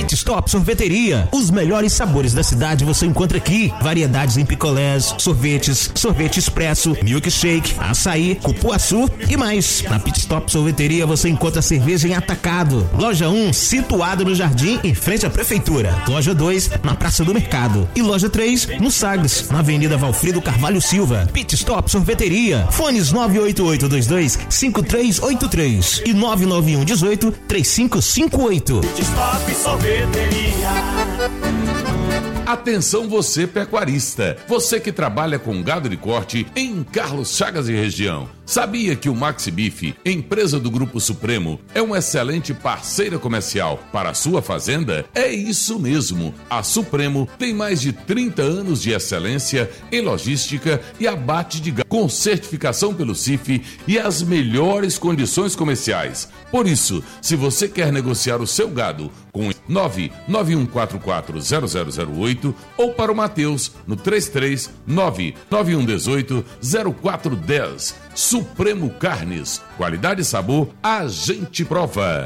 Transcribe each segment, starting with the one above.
Pit Stop Sorveteria. Os melhores sabores da cidade você encontra aqui. Variedades em picolés, sorvetes, sorvete expresso, milkshake, açaí, cupuaçu e mais. Na Pit Stop Sorveteria você encontra cerveja em atacado. Loja 1, situada no Jardim, em frente à Prefeitura. Loja 2, na Praça do Mercado. E Loja 3, no Sagres, na Avenida Valfrido Carvalho Silva. Pit Stop Sorveteria. Fones 98822-5383 e 99118-3558. Pit Stop Sorveteria. Atenção você pecuarista, você que trabalha com gado de corte em Carlos Chagas e região. Sabia que o Maxi Beef, empresa do Grupo Supremo, é uma excelente parceira comercial para a sua fazenda? É isso mesmo, a Supremo tem mais de 30 anos de excelência em logística e abate de gado, com certificação pelo CIF e as melhores condições comerciais. Por isso, se você quer negociar o seu gado com 991440008 ou para o Matheus no 33991180410. Supremo Carnes, qualidade e sabor, a gente prova.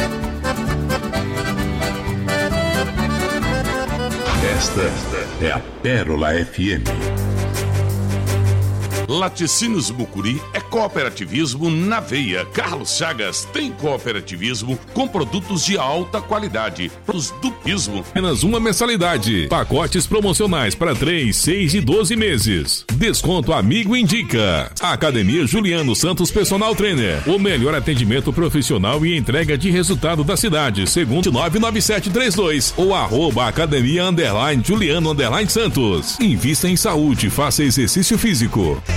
Esta é a Pérola FM. Laticínios Mucuri é cooperativismo na veia. Carlos Chagas tem cooperativismo com produtos de alta qualidade. Produtos do pismo. Apenas uma mensalidade. Pacotes promocionais para 3, 6 e 12 meses. Desconto Amigo Indica. Academia Juliano Santos Personal Trainer. O melhor atendimento profissional e entrega de resultado da cidade. Segundo 99732 ou @academia_Juliano_Santos. Invista em saúde, faça exercício físico.